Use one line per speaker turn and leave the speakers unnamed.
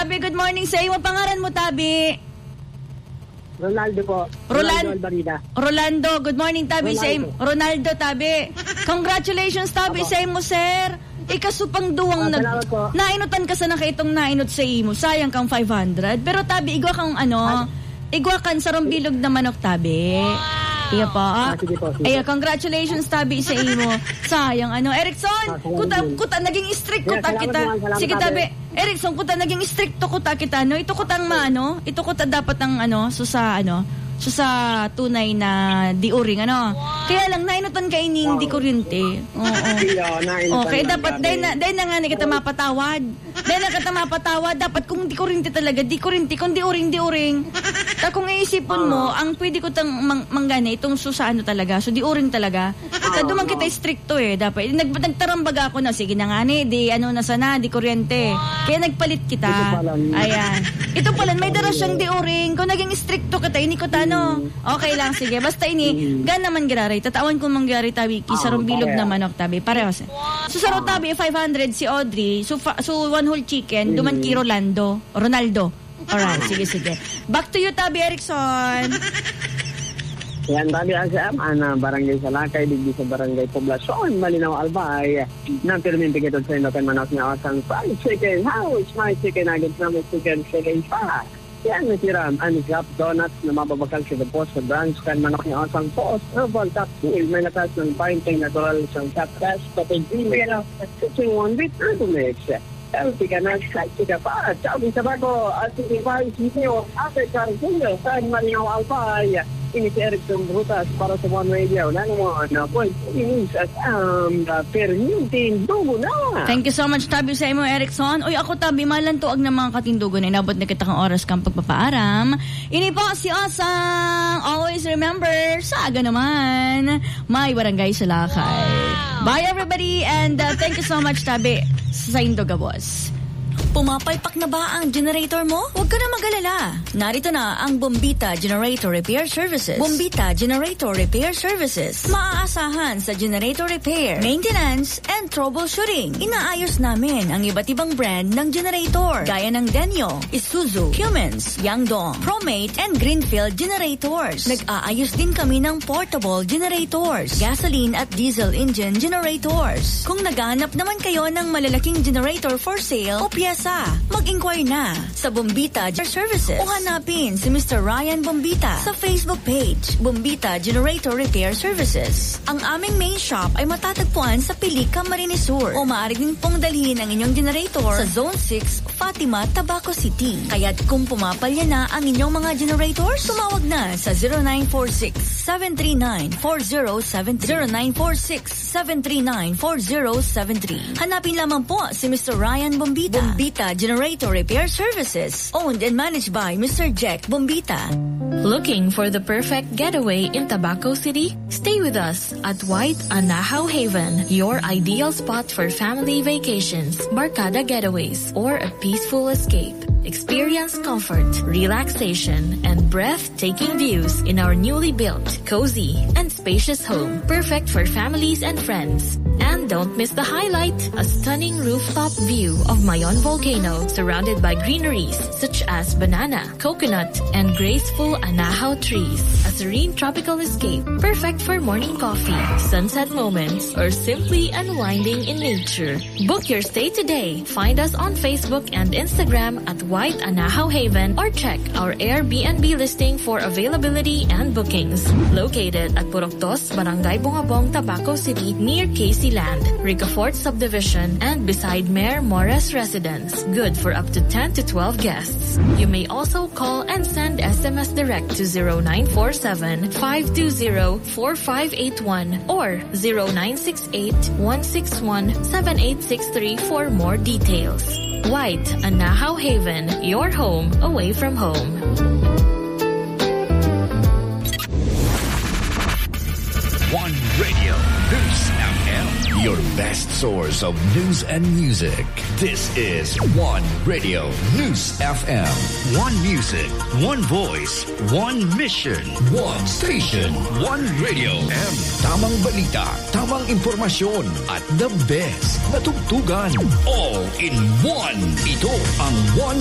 Tabi, good morning sa iyo. Pangalan mo, Tabi?
Ronaldo po. Rolando Albarida.
Rolando, good morning, Tabi. Ronaldo, Tabi. Congratulations, Tabi, sa iyo mo, sir. Ikasupang duwang nainutan ka sa nakaitong nainot sa imo. Sayang kang 500. Pero, Tabi, igwa kan sa rombilog na manok, Tabi. Iya po. Iya, congratulations, Tabi, sa imo. Sayang, Erickson, kuta naging strict kuta kita. Sige, Tabi. Erickson, kuta naging stricto kuta kita, Ito kutang ito kuta dapat ang, so sa tunay na diuring, Kaya lang, nainutan ka ining di kuryente. Oo. Okay, dapat, dahil na nga kita mapatawad. Dahil na kita mapatawad, dapat kung di kuryente talaga, di kuryente, kung diuring. Kung iisipon mo, ang pwede ko tang manggana, itong talaga, so diuring talaga. Duman kita stricto dapat. Nagtarambaga ako na, sige na nga di na sana, di kuryente. Kaya nagpalit kita. Ayan. Ito pala, may dara siyang diuring. Kung naging stricto kita, ini ko okay lang, sige. Basta gan naman giraray. Tatawan kong mangyari, Tabi, kisarong bilog na manok, Tabi. Pareho. So, sa Tabi, 500 si Audrey. So, one whole chicken, duman ki Ronaldo. Alright, sige. Back to you, Tabi Erickson.
Yan, Tabi Asam, barangay Salakay, digdi sa barangay Poblasyon, Malinaw, Albay. Nampirmin pikitod sa Indokan Manok na Asang Fried Chicken House, my chicken nuggets na may chicken pa. Yan, natiram, Anigap Donuts na mababakal sa Depos sa branch kan Manok ni Asang Post. Herbal Cocktail, may lakas ng painting natural sa Catcash, kapag email, sitting one with Herbal-Mix. Healthy ka na, sexy ka pa. Ciao, sa bago, at sinipay, sisiyo, ate Carcillo, sa Malinaw, Albay. Ini si Erickson Brutas para sa One Radio.
Thank you so much, Tabi, sa imo, Erickson. Uy, ako, Tabi, malantuag ng mga katindugan. Inabot na kita kang oras kang pagpapaaram. Ini po si Osang. Always remember, saga naman, may barangay Salakay. Bye, everybody, and thank you so much, Tabi, sa Indoga, boss. Pumapalpak na ba ang generator mo? Huwag ka na mag-alala. Narito na ang Bombita Generator Repair Services. Bombita Generator Repair Services. Maaasahan sa generator repair, maintenance, and troubleshooting. Inaayos namin ang iba't ibang brand ng generator gaya ng Denyo, Isuzu, Cummins, Yangdong, Promate, and Greenfield generators. Nag-aayos din kami ng portable generators, gasoline at diesel engine generators. Kung naghahanap naman kayo ng malalaking generator for sale o piyesa, mag-inquire na sa Bombita Services o hanapin si Mr. Ryan Bombita sa Facebook page, Bombita Generator Repair Services. Ang aming main shop ay matatagpuan sa Pilica, Camarines Sur o maaari din pong dalhin ang inyong generator sa Zone 6, Fatima, Tabaco City. Kaya't kung pumapalya na ang inyong mga generators, tumawag na sa 0946-739-4073. 0946-739-4073. Hanapin lamang po si Mr. Ryan Bombita. Bombita Generator Repair Services, owned and managed by Mr. Jack Bombita.
Looking for the perfect getaway in Tabaco City? Stay with us at White Anahaw Haven, your ideal spot for family vacations, barkada getaways, or a peaceful escape. Experience comfort, relaxation, and breathtaking views in our newly built, cozy, and spacious home, perfect for families and friends. And don't miss the highlight, a stunning rooftop view of Mayon Volcano surrounded by greeneries such as banana, coconut, and graceful Anahaw trees. A serene tropical escape, perfect for morning coffee, sunset moments, or simply unwinding in nature. Book your stay today. Find us on Facebook and Instagram at White Anahaw Haven or check our Airbnb listing for availability and bookings. Located at Purok 2, Barangay Bungabong, Tabaco City, near Casey Land, Ricafort Subdivision, and beside Mayor Morris Residence. Good for up to 10 to 12 guests. You may also call and send SMS direct to 0947-520-4581 or 0968-161-7863 for more details. White Anahaw Haven, your home away from home.
One Radio, News FM, your best source of news and music. This is One Radio, News FM. One music, one voice, one mission, one station, one radio. Tamang balita, tamang impormasyon, at the best na tugtugan. All in one. Ito ang One